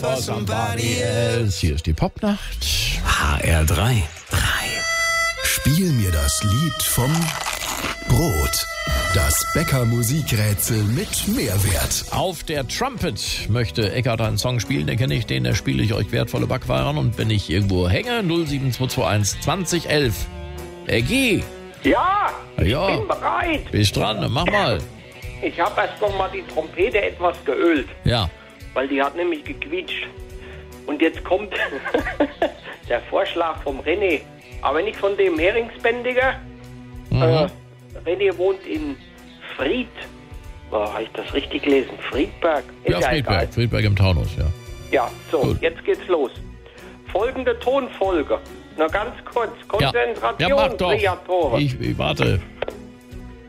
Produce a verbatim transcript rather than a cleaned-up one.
for somebody else. Hier ist die Popnacht. H R drei. Spiel mir das Lied vom Brot. Das Bäcker-Musikrätsel mit Mehrwert. Auf der Trumpet möchte Eckart einen Song spielen, den kenne ich, den da spiele ich euch wertvolle Backwaren. Und wenn ich irgendwo hänge, null sieben zwei zwei eins zwanzig elf. Eggi! Ja, ich Ja. bin bereit. Bist dran, mach mal. Ich habe erst noch mal die Trompete etwas geölt, Ja. weil die hat nämlich gequietscht. Und jetzt kommt der Vorschlag vom René. Aber nicht von dem Heringsbändiger. Mhm. Äh, René wohnt in Fried. Oh, habe ich das richtig gelesen? Friedberg? Ist Ja, ja Friedberg. egal. Friedberg im Taunus, ja. Ja, so, Gut. jetzt geht's los. Folgende Tonfolge. Nur ganz kurz. Ja, Konzentration, ja mach doch. Kreatoren. Ich, ich warte.